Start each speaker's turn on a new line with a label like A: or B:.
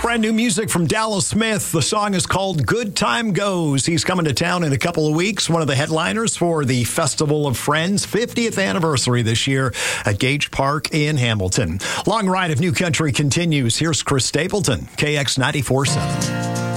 A: brand new music from Dallas Smith. The song is called Good Time Goes. He's coming to town in a couple of weeks, one of the headliners for the Festival of Friends 50th anniversary this year at Gage Park in Hamilton. Long ride of new country continues. Here's Chris Stapleton, KX 94.7.